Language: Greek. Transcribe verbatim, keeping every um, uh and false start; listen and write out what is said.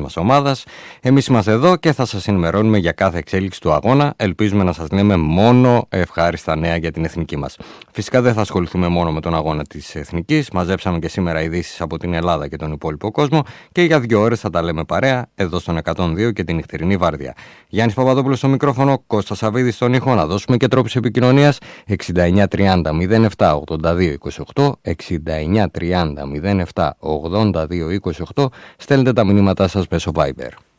μας ομάδας. Εμείς είμαστε εδώ και θα σας ενημερώνουμε για κάθε εξέλιξη του αγώνα. Ελπίζουμε να σας λέμε μόνο ευχάριστα νέα για την εθνική μας. Φυσικά δεν θα ασχοληθούμε μόνο με τον αγώνα της εθνικής. Μαζέψαμε και σήμερα ειδήσεις από την Ελλάδα και τον υπόλοιπο κόσμο και για δύο ώρες θα τα λέμε παρέα εδώ στον εκατόν δύο και την νυχτερινή βάρδια. Γιάννης Παπαδόπουλος στο μικρόφωνο, Κώστας Σαββίδης στον ήχο. Να δώσουμε και τρόπους επικοινωνίας: εξήντα εννιά τριάντα μηδέν επτά ογδόντα δύο είκοσι οκτώ, εξήντα εννιά τριάντα μηδέν επτά ογδόντα δύο είκοσι οκτώ. Στέλνετε τα μηνύματά σας μέσω Viber.